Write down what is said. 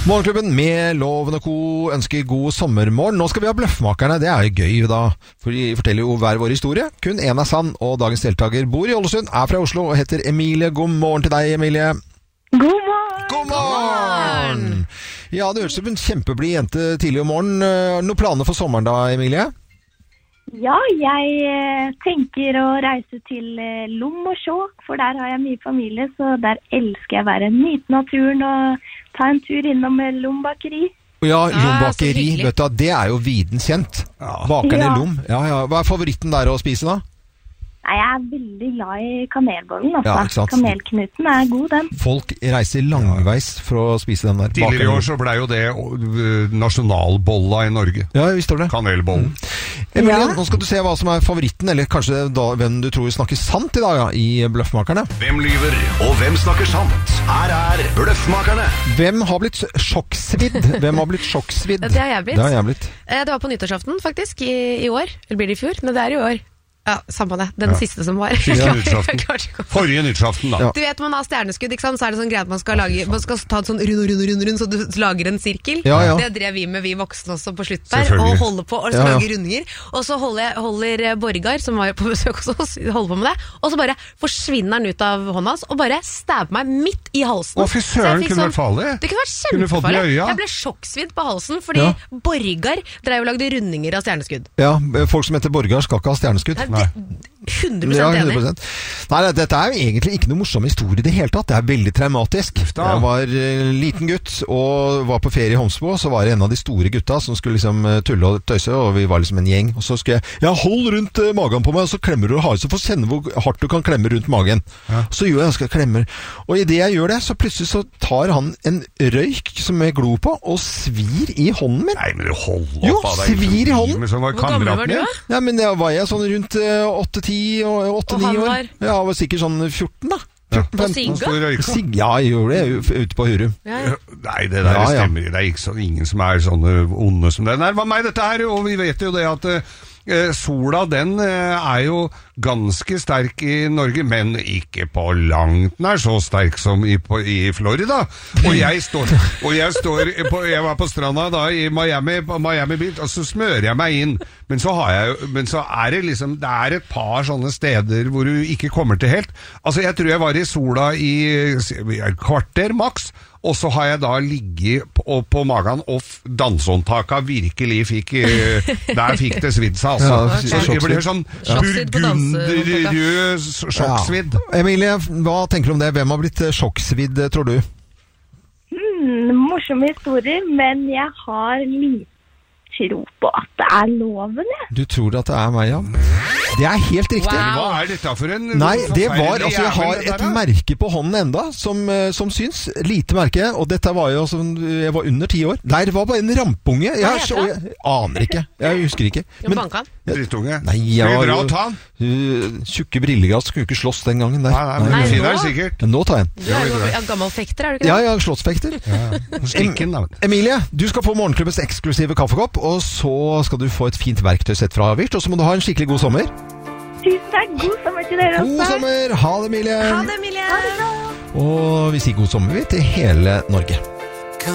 Morgenklubben med Loven og Co. ønsker god sommermorgen. Nå skal vi ha Bløffmakerne. Det er jo gøy da, for de forteller jo hver vår historie. Kun en er sann, og dagens deltaker bor i Ålesund, er fra Oslo og heter Emilie. God morgen til deg, Emilie. God morgen! God morgen! Ja, det høres ut som en kjempeblid jente tidlig om morgenen. Noen planer for sommeren da, Emilie? Ja, jeg tenker å reise til Lom og Skjåk, for der har jeg mye familie, så der elsker jeg å være. Nyte naturen og ta en tur innom Lom bakeri. Ja, Lom bakeri, vet du, det er jo viden kjent. Bakeren i Lom. Ja. Hva er favoritten der å spise da? Nei, jeg er veldig glad i kanelbollen, altså. Ja, ikke sant? Kanelknuten er god, den. Folk reiser langveis for å spise den der. Tidligere i år så ble jo det nasjonalbolla i Norge. Ja, jeg visste det. Kanelbollen. Emilie, nå skal du se hva som er favoritten, eller kanskje da, hvem du tror snakker sant i dag, i Bløffmakerne. Hvem lyver, og hvem snakker sant? Her er Bløffmakerne. Hvem har blitt sjokksvidd? Hvem har blitt sjokksvidd? Det har jeg blitt. Det har jeg blitt. Det var på nyttårsaften, faktisk, i år. Eller blir det i fjor? Men det er i år. Ja, samme det. Den siste som var. Forrige nyttårsaften da. Ja. Du vet, man har stjerneskudd, ikke sant? Så er det sånn greit at man skal ta en sånn rund, så du lager en sirkel. Ja. Det drev vi med, vi voksne også på slutt der, og holder på og lager rundinger. Og så holder Borgar, som var på besøk hos oss, holder på med det, og så bare forsvinner han ut av hånda hans, og bare stabber meg midt i halsen. Å, fy søren, kunne vært farlig. Det kunne vært kjempefarlig. Jeg ble sjokksvidd på halsen, fordi Borgar drev og lagde rundinger av stjerneskudd. Ja, folk som heter Borgar skal ikke ha stjerneskudd. 100% enig. Nei, dette er jo egentlig ikke noe morsom historie i det hele tatt. Det er veldig traumatisk. Jeg var liten gutt og var på ferie i Homsbo, så var det en av de store gutta som skulle liksom tulle og tøyse, og vi var liksom en gjeng. Og så skulle jeg hold rundt magen på meg, og så klemmer du hard, så får kjenne hvor hardt du kan klemme rundt magen. Så gjør jeg ganske klemmer. Og i det jeg gjør det, så plutselig så tar han en røyk som jeg glo på, og svir i hånden min. Nei, men du hold opp. Jo, svir i hånden. Hvor gammel var du da? Ja, men jeg var sånn rundt 8-10 og 8-9 år. Ja, jeg var sikkert sånn 14 da. 14-15. Og sigga? Ja, jeg gjorde det ute på Hurum. Nei, det der stemmer. Det er ikke ingen som er sånne onde som det. Nei, det var meg dette her, og vi vet jo det at sola, den er jo ganske sterk i Norge, men ikke på langt nær så sterk som i Florida. Og jeg var på stranda da i Miami Beach, og så smører jeg meg inn. Men så er det liksom, det er et par sånne steder hvor du ikke kommer til helt. Altså, jeg tror jeg var i sola i et kvarter maks, og så har jeg da ligget på magen, og dansehåndtaka virkelig fikk det svidd seg, altså. Så det ble sånn burgunderrød sjokksvidd. Emilie, hva tenker du om det? Hvem har blitt sjokksvidd, tror du? Morsomme historier, men jeg har lite tro på at det er Loven, jeg. Du tror at det er meg, ja? Det er helt riktig. Wow. Hva er dette for en... Nei, det var, altså jeg har et merke på hånden enda, som syns, lite merke, og dette var jo sånn, jeg var under 10 år. Der var bare en rampunge. Jeg aner ikke, jeg husker ikke. Men bankan? Drittunge. Nei, jeg var bra å ta den. Tjukke brillegass kunne ikke slåss den gangen der. Nei, fin er sikkert. Nå tar jeg den. Du er jo gammel fekter, er du ikke det? Ja, slåssfekter. Stikken, da. Emilie, du skal få morgenklubbens eksklusive kaffekopp, og så skal du få et fint verktøysett fra Avist, og så må du ha en skikkelig god sommer. Tusen takk, god sommer til dere også. God sommer, ha det, Emilie. Ha det, Emilie. Ha det bra. Og vi sier god sommer til hele Norge.